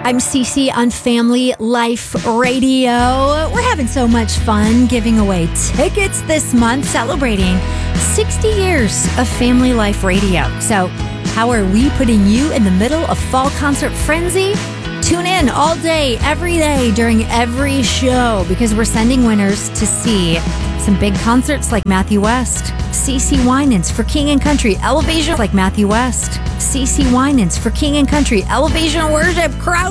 I'm Cece on Family Life Radio. We're having so much fun giving away tickets this month, celebrating 60 years of Family Life Radio. So, how are we putting you in the middle of fall concert frenzy? Tune in all day, every day, during every show, because we're sending winners to see some big concerts like Matthew West, CeCe Winans for King and Country, Elevation like Matthew West, CeCe Winans for King and Country, Elevation Worship, Crowd